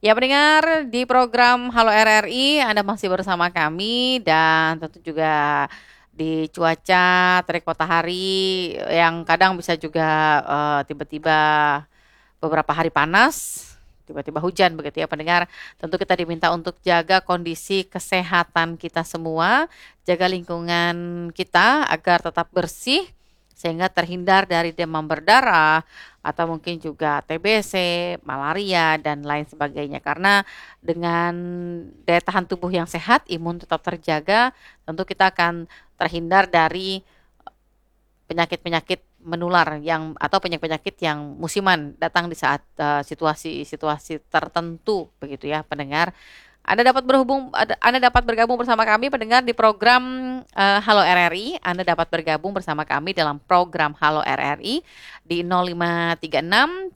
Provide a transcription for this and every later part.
Ya pendengar di program Halo RRI Anda masih bersama kami dan tentu juga di cuaca terik matahari yang kadang bisa juga tiba-tiba beberapa hari panas, tiba-tiba hujan begitu ya pendengar. Tentu kita diminta untuk jaga kondisi kesehatan kita semua, jaga lingkungan kita agar tetap bersih sehingga terhindar dari demam berdarah atau mungkin juga TBC, malaria dan lain sebagainya. Karena dengan daya tahan tubuh yang sehat, imun tetap terjaga, tentu kita akan terhindar dari penyakit-penyakit menular yang atau penyakit-penyakit yang musiman datang di saat situasi-situasi tertentu begitu ya pendengar. Anda dapat bergabung bersama kami pendengar di program Halo RRI. Anda dapat bergabung bersama kami dalam program Halo RRI di 0536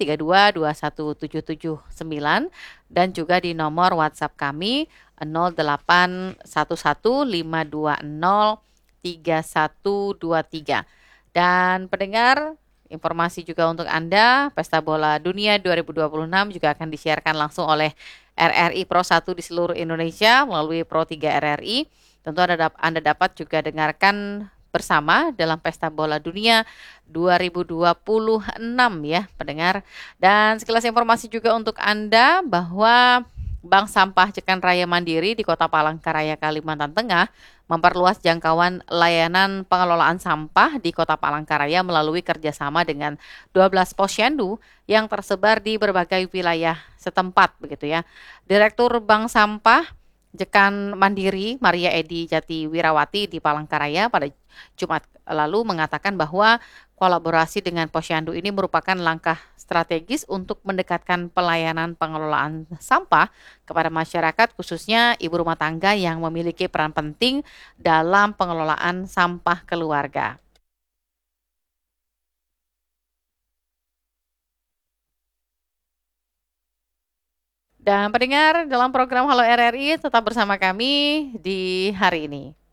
32217779 dan juga di nomor WhatsApp kami 08115203 dan pendengar, informasi juga untuk Anda, Pesta Bola Dunia 2026 juga akan disiarkan langsung oleh RRI Pro 1 di seluruh Indonesia melalui Pro 3 RRI. Tentu Anda dapat juga dengarkan bersama dalam Pesta Bola Dunia 2026 ya pendengar. Dan sekilas informasi juga untuk Anda bahwa Bank Sampah Jekan Raya Mandiri di Kota Palangkaraya, Kalimantan Tengah memperluas jangkauan layanan pengelolaan sampah di Kota Palangkaraya melalui kerjasama dengan 12 posyandu yang tersebar di berbagai wilayah setempat begitu ya. Direktur Bank Sampah Jekan Mandiri Maria Edi Jati Wirawati di Palangkaraya pada Jumat lalu mengatakan bahwa kolaborasi dengan posyandu ini merupakan langkah strategis untuk mendekatkan pelayanan pengelolaan sampah kepada masyarakat khususnya ibu rumah tangga yang memiliki peran penting dalam pengelolaan sampah keluarga. Dan pendengar dalam program Halo RRI tetap bersama kami di hari ini.